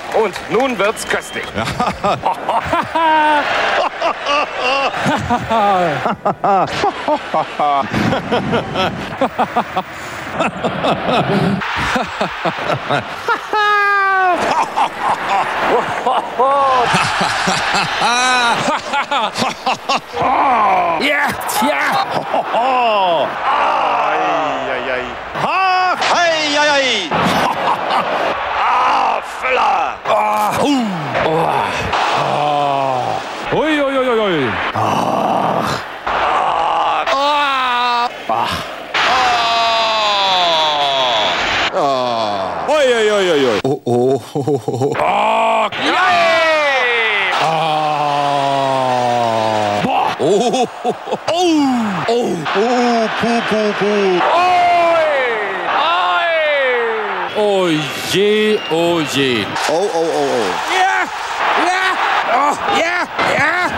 Und nun wird's köstlich. Ja, tja. Eieiei. Eieiei. Füller. Ui, ui, ui, ui. Oi, oi, oi, oi, oi. Oh je, oh je. Ja, ja, oh, ja, ja.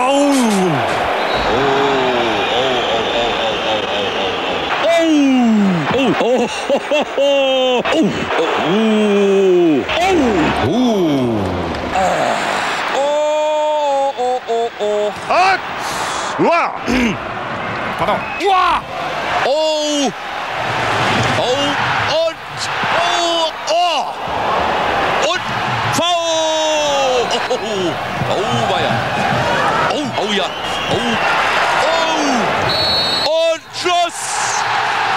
Pardon. Und Foul! Oh, weia. Oh, ja. Oh.